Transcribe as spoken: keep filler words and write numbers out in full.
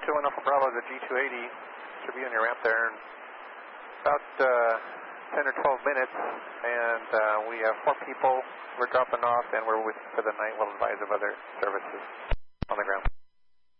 two one Alpha Bravo, the G two eighty should be on your ramp there in about uh, ten or twelve minutes, and uh, we have four people we're dropping off, and we're waiting for the night. We'll advise of other services on the ground.